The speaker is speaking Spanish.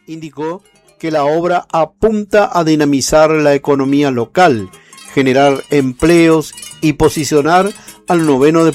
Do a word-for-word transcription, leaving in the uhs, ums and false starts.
Indicó que la obra apunta a dinamizar la economía local, generar empleos y posicionar al noveno